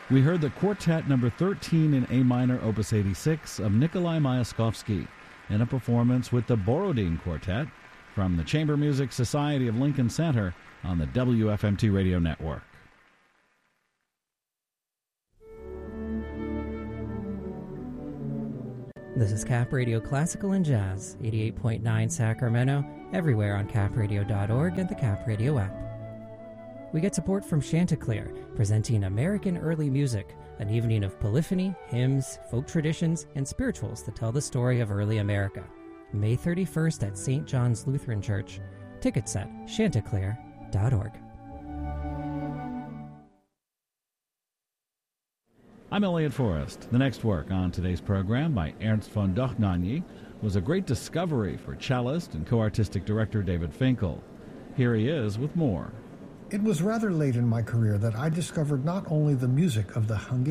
We heard the Quartet number 13 in A minor, Opus 86 of Nikolai Myaskovsky in a performance with the Borodin Quartet from the Chamber Music Society of Lincoln Center on the WFMT Radio Network. This is Cap Radio Classical and Jazz, 88.9 Sacramento, everywhere on capradio.org and the Cap Radio app. We get support from Chanticleer, presenting American Early Music, an evening of polyphony, hymns, folk traditions, and spirituals that tell the story of early America. May 31st at St. John's Lutheran Church. Tickets at chanticleer.org. I'm Elliot Forrest. The next work on today's program by Ernst von Dohnanyi was a great discovery for cellist and co-artistic director David Finkel. Here he is with more. It was rather late in my career that I discovered not only the music of the Hungarian